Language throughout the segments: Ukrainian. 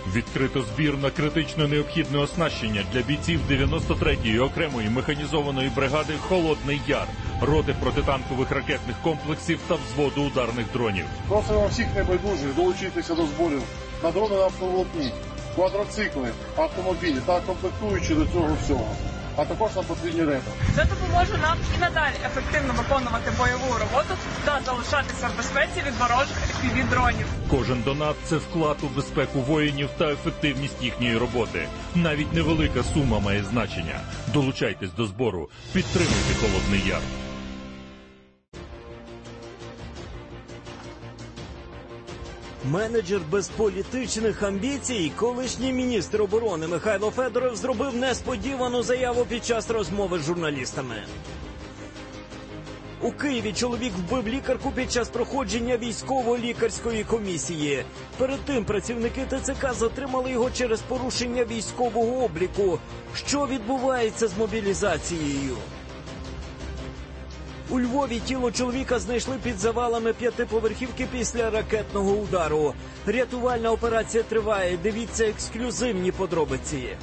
Відкрито збір на критично необхідне оснащення для бійців 93-ї окремої механізованої бригади «Холодний Яр», роти протитанкових ракетних комплексів та взводу ударних дронів. Просимо всіх небайдужих долучитися до зборів на дрони на автоволокні, квадроцикли, автомобілі та комплектуючі до цього всього, а також на потрібні речі. Це допоможе нам і надалі ефективно виконувати бойову роботу та залишатися в безпеці від ворожих FPV-дронів. Кожен донат – це вклад у безпеку воїнів та ефективність їхньої роботи. Навіть невелика сума має значення. Долучайтесь до збору. Підтримуйте «Холодний Яр». Менеджер без політичних амбіцій, колишній міністр оборони Михайло Федоров зробив несподівану заяву під час розмови з журналістами. У Києві чоловік вбив лікарку під час проходження військово-лікарської комісії. Перед тим працівники ТЦК затримали його через порушення військового обліку. Що відбувається з мобілізацією? У Львові тіло чоловіка знайшли під завалами п'ятиповерхівки після ракетного удару. Рятувальна операція триває. Дивіться ексклюзивні подробиці.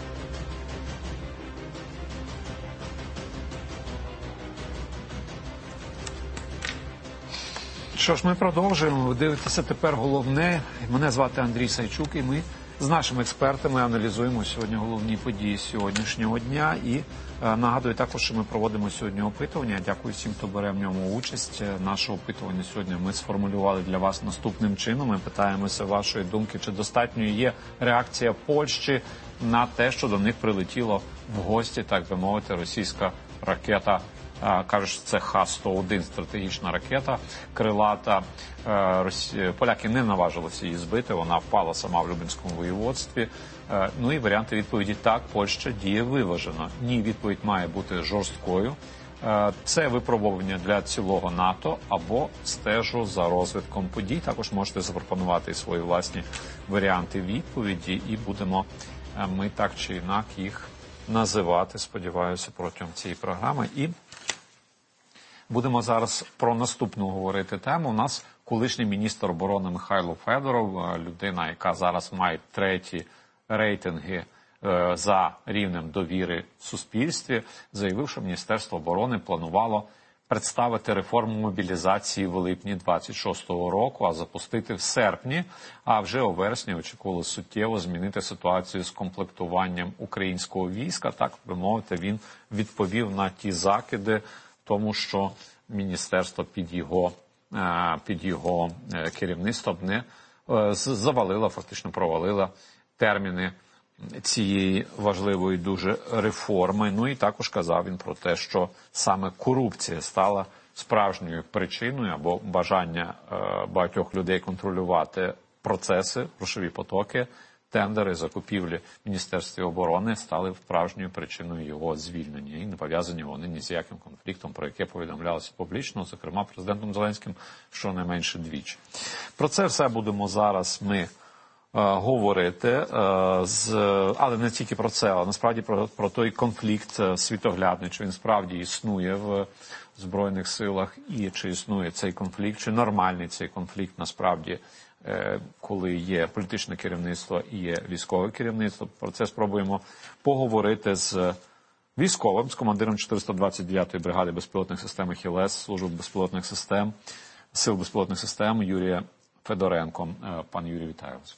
Що ж, ми продовжуємо. Ви дивитеся тепер головне. Мене звати Андрій Сайчук, і ми з нашими експертами аналізуємо сьогодні головні події сьогоднішнього дня. І нагадую також, що ми проводимо сьогодні опитування. Дякую всім, хто бере в ньому участь. Наше опитування сьогодні ми сформулювали для вас наступним чином. Ми питаємося вашої думки, чи достатньою є реакція Польщі на те, що до них прилетіло в гості, так би мовити, російська ракета. Кажуть, що це Х-101, стратегічна ракета крилата. Поляки не наважилися її збити, вона впала сама в Люблінському воєводстві. Ну і варіанти відповіді – так, Польща діє виважено. Ні, відповідь має бути жорсткою. Це випробування для цілого НАТО або стежу за розвитком подій. Також можете запропонувати свої власні варіанти відповіді і будемо ми так чи інак їх називати, сподіваюся, протягом цієї програми. І будемо зараз про наступну говорити тему. У нас колишній міністр оборони Михайло Федоров, людина, яка зараз має треті рейтинги за рівнем довіри в суспільстві, заявив, що Міністерство оборони планувало представити реформу мобілізації в липні 26-го року, а запустити в серпні, а вже у вересні очікували суттєво змінити ситуацію з комплектуванням українського війська. Так би мовити, він відповів на ті закиди, тому що міністерство під його керівництвом не завалило, фактично провалило терміни цієї важливої дуже реформи. Ну і також казав він про те, що саме корупція стала справжньою причиною або бажання багатьох людей контролювати процеси, грошові потоки, тендери, закупівлі в Міністерстві оборони стали справжньою причиною його звільнення. І не пов'язані вони ні з яким конфліктом, про яке повідомлялося публічно, зокрема президентом Зеленським, щонайменше двічі. Про це все будемо зараз ми говорити, але не тільки про це, а насправді про той конфлікт світоглядний, чи він справді існує в Збройних силах, і чи існує цей конфлікт, чи нормальний цей конфлікт насправді, коли є політичне керівництво і є військове керівництво. Про це спробуємо поговорити з військовим, з командиром 429-ї бригади безпілотних систем ХІЛЕС, Служби безпілотних систем, Сил безпілотних систем Юрія Федоренко. Пан Юрій, вітаю вас.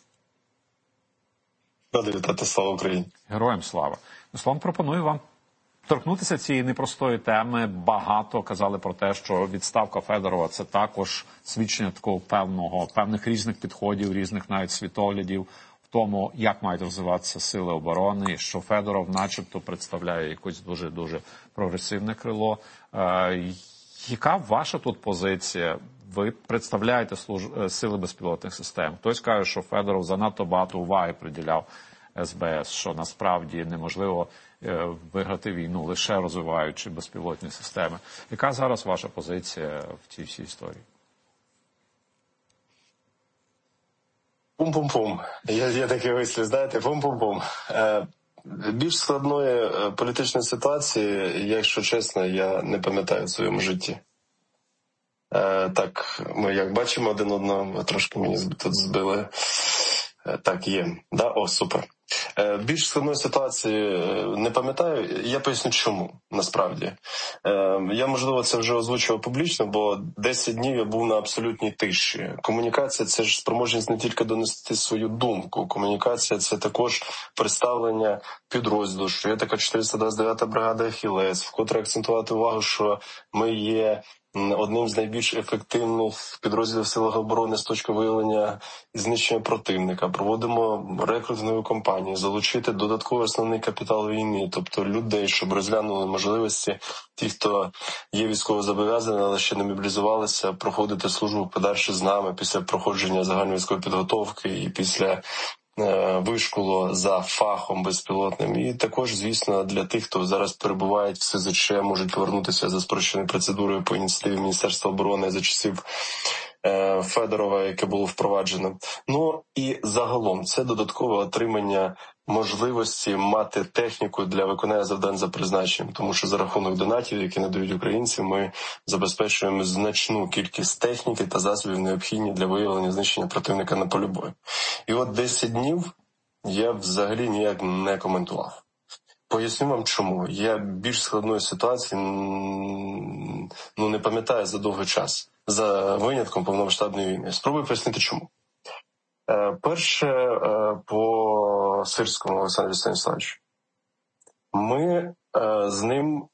Радий вітати, слава Україні. Героям слава. Словом, пропоную вам торкнутися цієї непростої теми. Багато казали про те, що відставка Федорова – це також свідчення такого певних різних підходів, різних навіть світоглядів в тому, як мають розвиватися сили оборони, що Федоров начебто представляє якесь дуже-дуже прогресивне крило. Яка ваша тут позиція? Ви представляєте сили безпілотних систем. Хтось каже, що Федоров занадто багато уваги приділяв СБС, що насправді неможливо виграти війну, лише розвиваючи безпілотні системи. Яка зараз ваша позиція в цій всій історії? Пум-пум-пум. Є такий вислів, знаєте, пум-пум-пум. Більш складної політичної ситуації, якщо чесно, я не пам'ятаю в своєму житті. Так, ми як бачимо один одного, трошки мені тут збили Так, є. Да? О, супер. Більш складної ситуації не пам'ятаю. Я поясню, чому, насправді. Я, можливо, це вже озвучував публічно, бо 10 днів я був на абсолютній тиші. Комунікація – це ж спроможність не тільки донести свою думку. Комунікація – це також представлення підрозділу, що є така 429-та бригада «Ахілес», вкотре акцентувати увагу, що ми є одним з найбільш ефективних підрозділів Сил оборони з точки виявлення і знищення противника. Проводимо рекрутингові кампанії, залучити додатковий основний капітал війни, тобто людей, щоб розглянули можливості ті, хто є військовозобов'язані, але ще не мобілізувалися, проходити службу подальше з нами після проходження загальновійськової підготовки і після вишколу за фахом безпілотним. І також, звісно, для тих, хто зараз перебувають в СЗЧ, можуть повернутися за спрощеною процедурою по ініціативі Міністерства оборони за часів Федорова, яке було впроваджено. Ну і загалом це додаткове отримання можливості мати техніку для виконання завдань за призначенням, тому що за рахунок донатів, які надають українці, ми забезпечуємо значну кількість техніки та засобів, необхідні для виявлення знищення противника на полі бою. І от 10 днів я взагалі ніяк не коментував. Поясню вам чому. Я більш складної ситуації не пам'ятаю за довгий час, за винятком повномасштабної війни. Спробую пояснити чому. Перше, по Сирському Олександру Станіславовичу. Ми з ним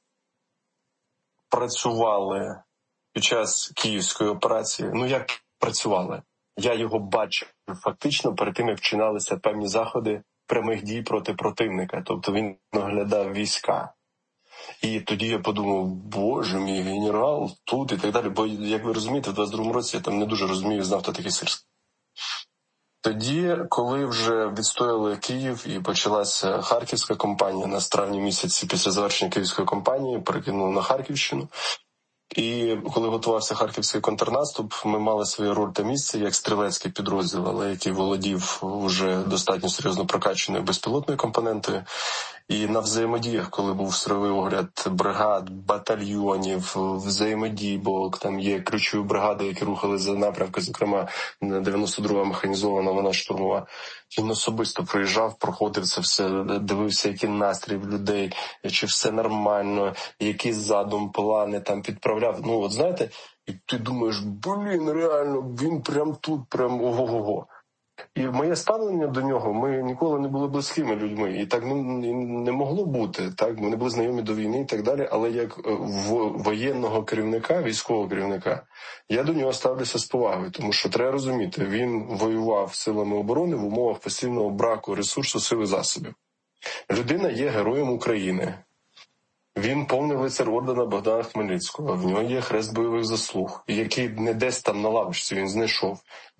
працювали під час Київської операції. Ну, як працювали? Я його бачив фактично перед тим, як вчиналися певні заходи прямих дій проти противника. Тобто він оглядав війська. І тоді я подумав, боже мій генерал, тут і так далі. Бо, як ви розумієте, в 22-му році я там не дуже розумію, знав, хто такий Сирський. Тоді, коли вже відстояли Київ і почалася Харківська кампанія, на травні місяці після завершення Київської кампанії перекинули на Харківщину. І коли готувався харківський контрнаступ, ми мали свою роль та місце як стрілецький підрозділ, але який володів уже достатньо серйозно прокачаною безпілотною компонентою. І на взаємодіях, коли був стройовий огляд бригад, батальйонів, взаємодій, бо там є ключові бригади, які рухали за напрямки, зокрема 92-га механізована, вона штурмова. Він особисто приїжджав, проходив це все, дивився, який настрій в людей, чи все нормально, які задум, плани там підправляв. Ну, от знаєте, і ти думаєш, реально, він прям тут, прям ого-го. І моє ставлення до нього, ми ніколи не були близькими людьми, і так не могло бути, так, ми не були знайомі до війни і так далі, але як воєнного керівника, військового керівника, я до нього ставлюся з повагою, тому що треба розуміти, він воював силами оборони в умовах постійного браку ресурсу, сил і засобів. Людина є героєм України. Він повний лицар ордена Богдана Хмельницького, в нього є хрест бойових заслуг, який не десь там на лавочці він знайшов.